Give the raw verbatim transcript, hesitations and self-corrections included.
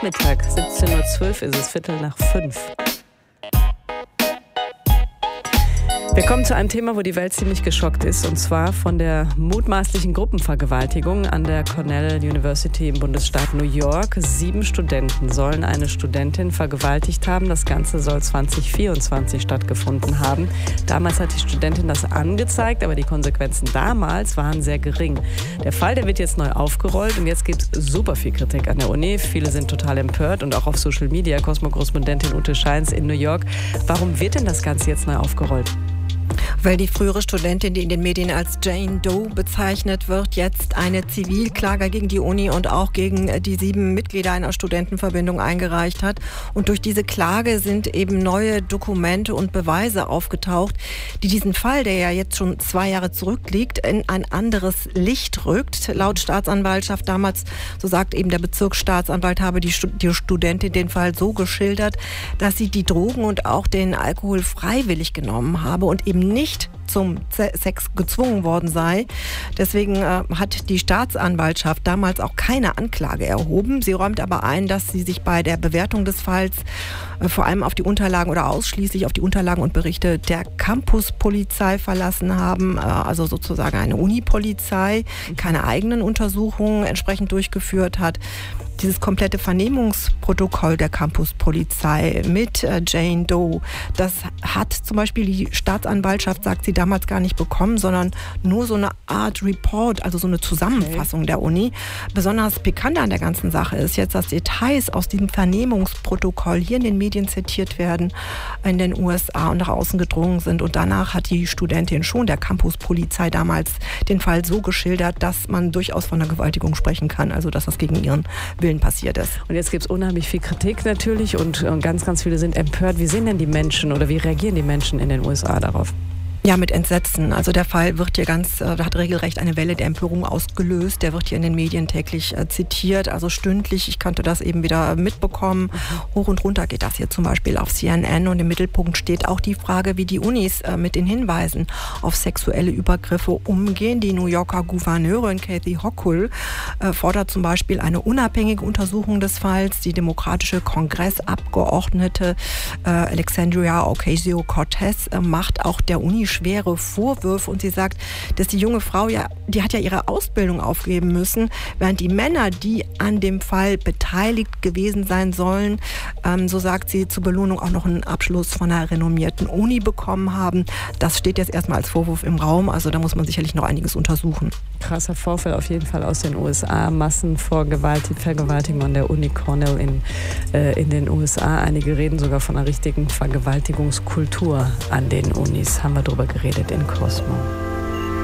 Nachmittag, siebzehn Uhr zwölf ist es, Viertel nach fünf. Wir kommen zu einem Thema, wo die Welt ziemlich geschockt ist, und zwar von der mutmaßlichen Gruppenvergewaltigung an der Cornell University im Bundesstaat New York. Sieben Studenten sollen eine Studentin vergewaltigt haben. Das Ganze soll zwanzig vierundzwanzig stattgefunden haben. Damals hat die Studentin das angezeigt, aber die Konsequenzen damals waren sehr gering. Der Fall, der wird jetzt neu aufgerollt und jetzt gibt es super viel Kritik an der Uni. Viele sind total empört und auch auf Social Media. Cosmo-Korrespondentin Ute Scheins in New York. Warum wird denn das Ganze jetzt neu aufgerollt? Weil die frühere Studentin, die in den Medien als Jane Doe bezeichnet wird, jetzt eine Zivilklage gegen die Uni und auch gegen die sieben Mitglieder einer Studentenverbindung eingereicht hat. Und durch diese Klage sind eben neue Dokumente und Beweise aufgetaucht, die diesen Fall, der ja jetzt schon zwei Jahre zurückliegt, in ein anderes Licht rückt. Laut Staatsanwaltschaft damals, so sagt eben der Bezirksstaatsanwalt, habe die, Stud- die Studentin den Fall so geschildert, dass sie die Drogen und auch den Alkohol freiwillig genommen habe und eben nicht zum Sex gezwungen worden sei. Deswegen äh, hat die Staatsanwaltschaft damals auch keine Anklage erhoben. Sie räumt aber ein, dass sie sich bei der Bewertung des Falls äh, vor allem auf die Unterlagen oder ausschließlich auf die Unterlagen und Berichte der Campuspolizei verlassen haben, äh, also sozusagen eine Unipolizei, keine eigenen Untersuchungen entsprechend durchgeführt hat. Dieses komplette Vernehmungsprotokoll der Campuspolizei mit äh, Jane Doe, das hat zum Beispiel die Staatsanwaltschaft, sagt sie, damals gar nicht bekommen, sondern nur so eine Art Report, also so eine Zusammenfassung okay. der Uni. Besonders pikant an der ganzen Sache ist jetzt, dass Details aus diesem Vernehmungsprotokoll hier in den Medien zitiert werden, in den U S A und nach außen gedrungen sind. Und danach hat die Studentin schon der Campuspolizei damals den Fall so geschildert, dass man durchaus von einer Gewaltigung sprechen kann, also dass das gegen ihren Willen passiert ist. Und jetzt gibt es unheimlich viel Kritik natürlich und, und ganz, ganz viele sind empört. Wie sehen denn die Menschen oder wie reagieren die Menschen in den U S A darauf? Ja, mit Entsetzen. Also der Fall wird hier ganz, äh, hat regelrecht eine Welle der Empörung ausgelöst. Der wird hier in den Medien täglich äh, zitiert, also stündlich. Ich konnte das eben wieder mitbekommen. Mhm. Hoch und runter geht das hier zum Beispiel auf C N N und im Mittelpunkt steht auch die Frage, wie die Unis äh, mit den Hinweisen auf sexuelle Übergriffe umgehen. Die New Yorker Gouverneurin Kathy Hochul äh, fordert zum Beispiel eine unabhängige Untersuchung des Falls. Die demokratische Kongressabgeordnete äh, Alexandria Ocasio-Cortez äh, macht auch der Uni schwere Vorwürfe und sie sagt, dass die junge Frau ja, die hat ja ihre Ausbildung aufgeben müssen, während die Männer, die an dem Fall beteiligt gewesen sein sollen, ähm, so sagt sie, zur Belohnung auch noch einen Abschluss von einer renommierten Uni bekommen haben. Das steht jetzt erstmal als Vorwurf im Raum, also da muss man sicherlich noch einiges untersuchen. Krasser Vorfall auf jeden Fall aus den U S A, Massenvergewaltigung an der Uni Cornell in, äh, in den U S A. Einige reden sogar von einer richtigen Vergewaltigungskultur an den Unis. Haben wir drüber geredet in Cosmo.